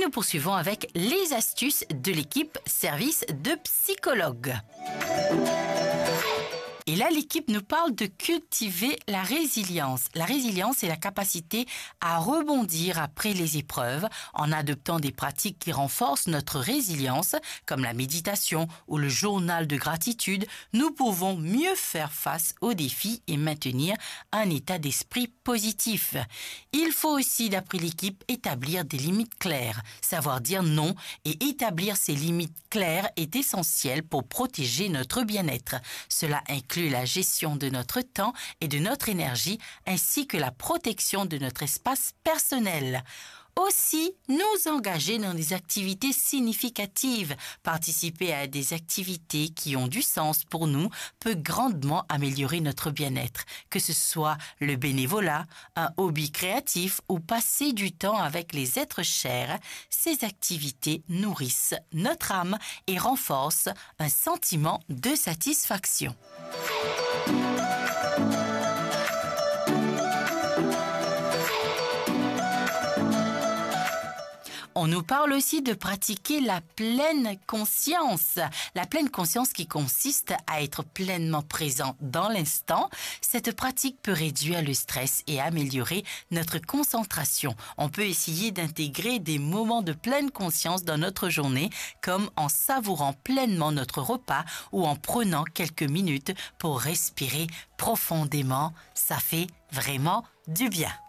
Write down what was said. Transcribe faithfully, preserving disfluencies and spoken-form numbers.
nous poursuivons avec les astuces de l'équipe service de psychologues. Et là, l'équipe nous parle de cultiver la résilience. La résilience est la capacité à rebondir après les épreuves en adoptant des pratiques qui renforcent notre résilience, comme la méditation ou le journal de gratitude. Nous pouvons mieux faire face aux défis et maintenir un état d'esprit positif. Il faut aussi, d'après l'équipe, établir des limites claires. Savoir dire non et établir ces limites claires est essentiel pour protéger notre bien-être. Cela inclut la gestion de notre temps et de notre énergie, ainsi que la protection de notre espace personnel. Aussi, nous engager dans des activités significatives. Participer à des activités qui ont du sens pour nous peut grandement améliorer notre bien-être. Que ce soit le bénévolat, un hobby créatif ou passer du temps avec les êtres chers, ces activités nourrissent notre âme et renforcent un sentiment de satisfaction. On nous parle aussi de pratiquer la pleine conscience. La pleine conscience qui consiste à être pleinement présent dans l'instant. Cette pratique peut réduire le stress et améliorer notre concentration. On peut essayer d'intégrer des moments de pleine conscience dans notre journée, comme en savourant pleinement notre repas ou en prenant quelques minutes pour respirer profondément. Ça fait vraiment du bien.